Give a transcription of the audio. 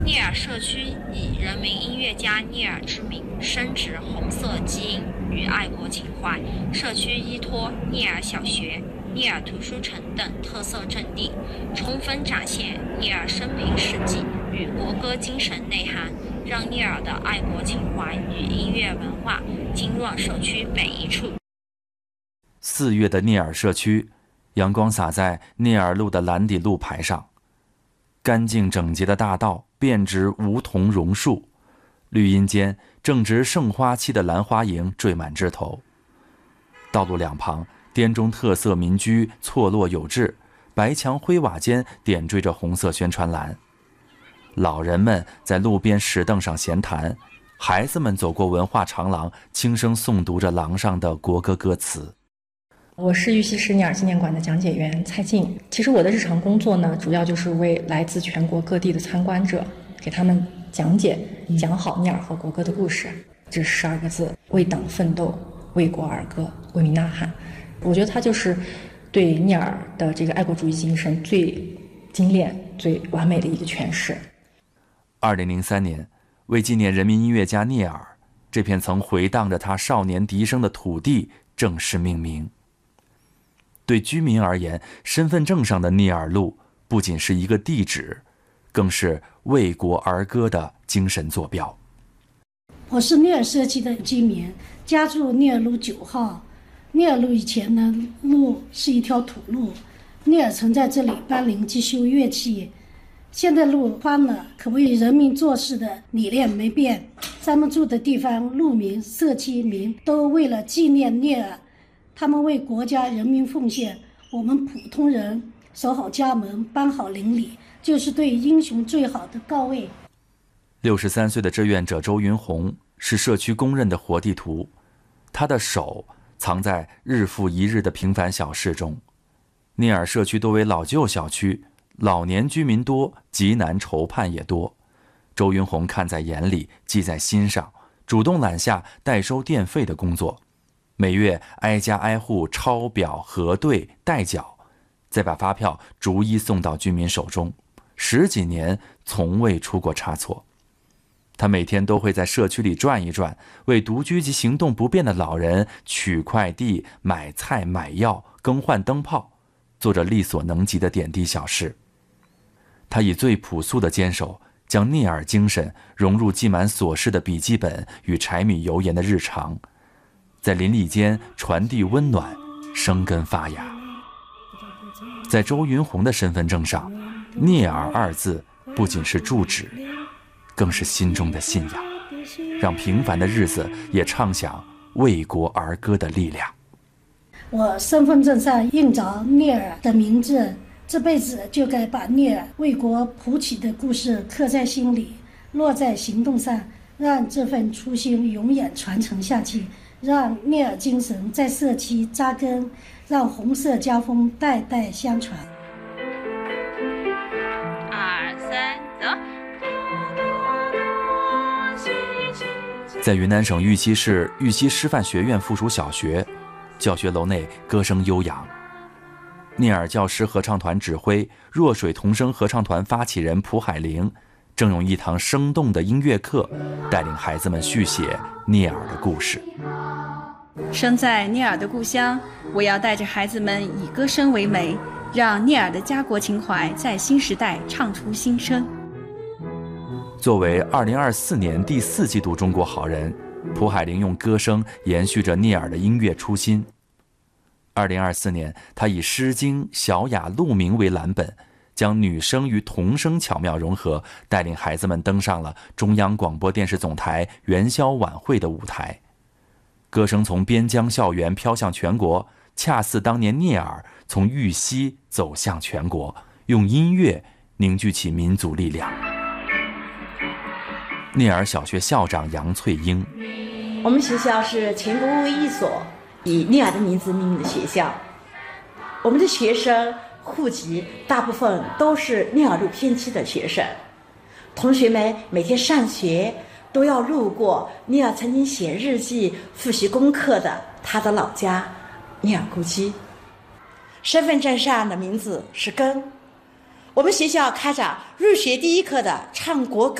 聂耳社区以人民音乐家聂耳之名，深植红色基因与爱国情怀。社区依托聂耳小学、聂耳图书城等特色阵地，充分展现聂耳生平事迹与国歌精神内涵，让聂耳的爱国情怀与音乐文化浸润社区每一处。 4月的聂耳社区，阳光洒在聂耳路的蓝底路牌上，干净整洁的大道遍植梧桐榕树，绿荫间正值盛花期的兰花楹缀满枝头。道路两旁滇中特色民居错落有致，白墙灰瓦间点缀着红色宣传栏。老人们在路边石凳上闲谈，孩子们走过文化长廊，轻声诵读着廊上的国歌歌词。 我是玉溪市聂耳纪念馆的讲解员蔡静。其实我的日常工作呢，主要就是为来自全国各地的参观者，给他们讲好聂耳和国歌的故事。这12个字：为党奋斗，为国而歌，为民呐喊。我觉得它就是对聂耳的这个爱国主义精神最精炼、最完美的一个诠释。 2003年，为纪念人民音乐家聂耳，这片曾回荡着他少年笛声的土地正式命名。对居民而言，身份证上的聂耳路不仅是一个地址，更是为国而歌的精神坐标。 我是聂耳社区的居民，家住聂耳路9号。聂耳路以前呢，路是一条土路，聂耳曾在这里搬灵祭修乐器。现在路宽了，可谓人民做事的理念没变。咱们住的地方，路民、社区民都为了纪念聂耳，他们为国家人民奉献，我们普通人守好家门，搬好邻里，就是对英雄最好的告慰。 63岁的志愿者周云红是社区公认的活地图，他的手藏在日复一日的平凡小事中。聂耳社区多为老旧小区，老年居民多，急难愁盼也多。周云红看在眼里，记在心上，主动揽下代收电费的工作，每月挨家挨户抄表核对代缴，再把发票逐一送到居民手中，10几年从未出过差错。他每天都会在社区里转一转，为独居及行动不便的老人取快递、买菜买药、更换灯泡，做着力所能及的点滴小事。他以最朴素的坚守，将聂耳精神融入记满琐事的笔记本与柴米油盐的日常，在邻里间传递温暖，生根发芽。在周云红的身份证上，聂耳2字不仅是住址，更是心中的信仰，让平凡的日子也畅想为国而歌的力量。 我身份证上印着聂耳的名字，这辈子就该把聂耳为国谱曲的故事刻在心里，落在行动上，让这份初心永远传承下去，让聂耳精神在社区扎根，让红色家风代代相传。 2、3，走！ 在云南省玉溪市玉溪师范学院附属小学，教学楼内歌声悠扬。聂耳教师合唱团指挥、弱水童声合唱团发起人蒲海玲，正用一堂生动的音乐课，带领孩子们续写聂耳的故事。 生在聂耳的故乡，我要带着孩子们以歌声为媒，让聂耳的家国情怀在新时代唱出新声。 作为2024年第4季度中国好人，蒲海玲用歌声延续着聂耳的音乐初心。2024年，他以《诗经·小雅·鹿鸣》为蓝本，将女声与童声巧妙融合，带领孩子们登上了中央广播电视总台元宵晚会的舞台。歌声从边疆校园飘向全国，恰似当年聂耳从玉溪走向全国，用音乐凝聚起民族力量。聂耳小学校长杨翠英： 我们学校是全国唯一一所以聂耳的名字命名的学校，我们的学生户籍大部分都是聂耳路片区的学生，同学们每天上学都要路过聂耳曾经写日记、复习功课的他的老家聂耳故居。身份证上的名字是根， 我们学校开展入学第一课的唱国歌